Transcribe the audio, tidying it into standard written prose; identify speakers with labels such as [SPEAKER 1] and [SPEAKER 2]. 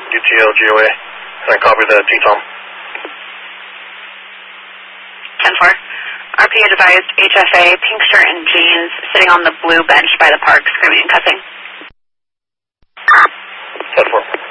[SPEAKER 1] UTL GOA. And I copy the T-Tom.
[SPEAKER 2] 10-4. RPA advised HFA, pink shirt and jeans, sitting on the blue bench by the park, screaming and cussing.
[SPEAKER 1] 10-4.